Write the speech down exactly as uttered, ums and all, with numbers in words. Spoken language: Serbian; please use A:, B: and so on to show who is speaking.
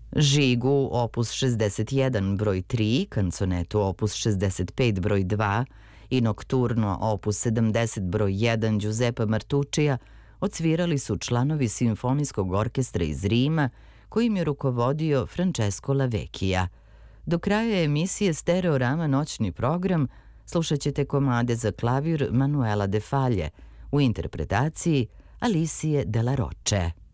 A: Žigu opus šezdeset jedan broj tri, Canzonetu opus šezdeset pet broj dva i Nokturno opus sedamdeset broj jedan Giuseppa Martuccija odsvirali su članovi Simfonijskog orkestra iz Rima kojim je rukovodio Francesco Lavecchia. Do kraja emisije Stereorama noćni program slušat ćete komade za klavir Manuela de Falla u interpretaciji Alicije Della Roche.